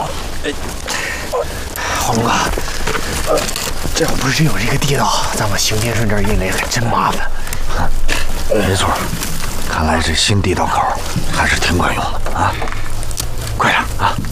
黄龙哥，这要不是有这个地道，咱往邢天顺这儿运来还真麻烦。 没错，看来这新地道口还是挺管用的啊！快点啊！